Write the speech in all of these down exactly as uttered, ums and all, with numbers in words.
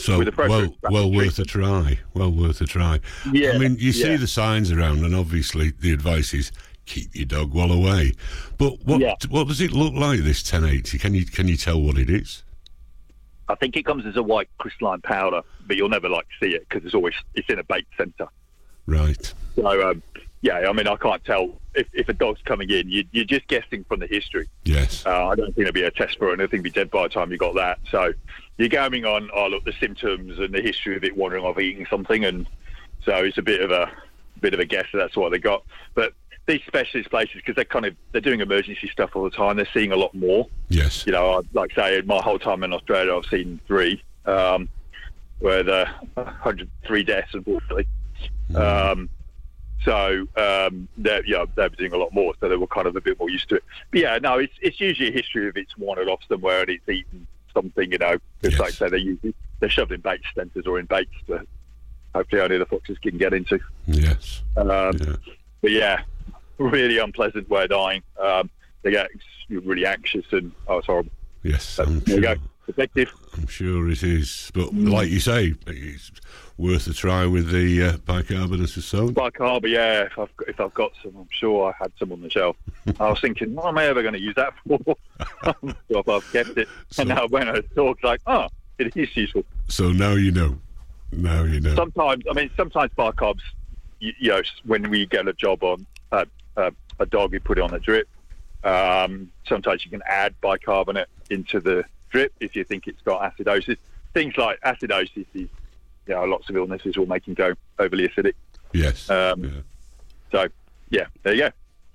So with the pressure, well, well worth a try. Well worth a try. Yeah, I mean, you see yeah. the signs around, and obviously the advice is keep your dog well away. But what Yeah. what does it look like, this ten eighty? Can you can you tell what it is? I think it comes as a white crystalline powder, but you'll never like see it because it's always it's in a bait centre. Right. So um, yeah, I mean, I can't tell if, if a dog's coming in. You, you're just guessing from the history. Yes. Uh, I don't think there'll be a test for it. I don't think it'll be dead by the time you got that. So you're going on, oh look, the symptoms and the history of it wandering off eating something, and so it's a bit of a bit of a guess that that's what they got. But these specialist places, because they're kind of they're doing emergency stuff all the time, they're seeing a lot more. Yes. You know, I, like say, my whole time in Australia, I've seen three, um, where the one hundred three deaths, unfortunately. Mm. Um, so um, they're yeah they're doing a lot more, so they were kind of a bit more used to it. But yeah, no, it's it's usually a history of it's wandered off somewhere and it's eaten something, you know. Because Yes. like I say, they're usually they're shoved in bait centres or in baits that hopefully only the foxes can get into. Yes. Um, Yeah. But yeah, really unpleasant way of dying. Um, they get really anxious and oh, it's horrible. Yes. But I'm there you sure. go, effective. I'm sure it is. But like you say, it's worth a try with the uh, bicarbonate of soda. Bicarb, yeah. If I've got, if I've got some, I'm sure I had some on the shelf. I was thinking, what am I ever going to use that for? So I've kept it, So- and now when I talk, like, oh, it is useful. So now you know. Now you know. Sometimes, I mean, sometimes bicarbs, you, you know, when we get a job on uh, uh, a dog, we put it on the drip. Um, sometimes you can add bicarbonate into the drip if you think it's got acidosis. Things like acidosis is, you know, lots of illnesses will make him go overly acidic. Yes. Um, yeah. So, yeah, there you go.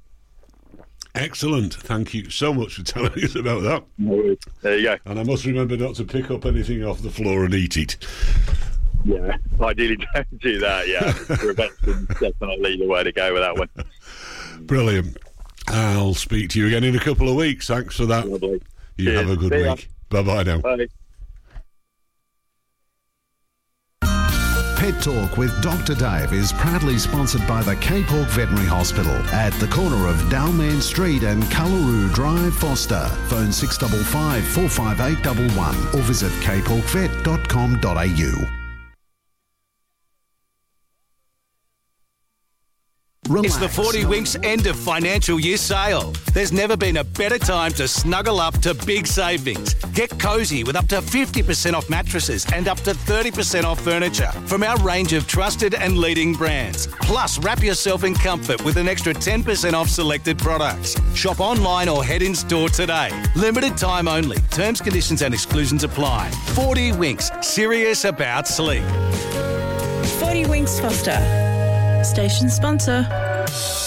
Excellent. Thank you so much for telling us about that. There you go. And I must remember not to pick up anything off the floor and eat it. Yeah, ideally don't do that, yeah. Prevention definitely the way to go with that one. Brilliant. I'll speak to you again in a couple of weeks. Thanks for that. Lovely. You Cheers. have a good See ya. week. Bye-bye now. Bye. Pet Talk with Doctor Dave is proudly sponsored by the Cape Hawk Veterinary Hospital at the corner of Dowman Street and Cullaroo Drive, Foster. Phone six five five, four five eight one one or visit cape hawk vet dot com dot a u. It's the forty Winks end of financial year sale. There's never been a better time to snuggle up to big savings. Get cosy with up to fifty percent off mattresses and up to thirty percent off furniture from our range of trusted and leading brands. Plus, wrap yourself in comfort with an extra ten percent off selected products. Shop online or head in store today. Limited time only. Terms, conditions and exclusions apply. forty Winks. Serious about sleep. forty Winks Foster. Station sponsor.